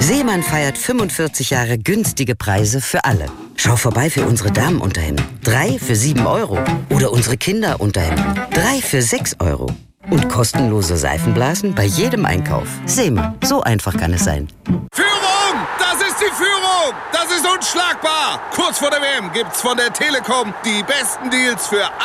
Seemann feiert 45 Jahre günstige Preise für alle. Schau vorbei für unsere Damenunterhemden. 3 für 7 Euro. Oder unsere Kinderunterhemden. 3 für 6 Euro. Und kostenlose Seifenblasen bei jedem Einkauf. Seemann, so einfach kann es sein. Führung! Das ist die Führung! Das ist unschlagbar! Kurz vor der WM gibt's von der Telekom die besten Deals für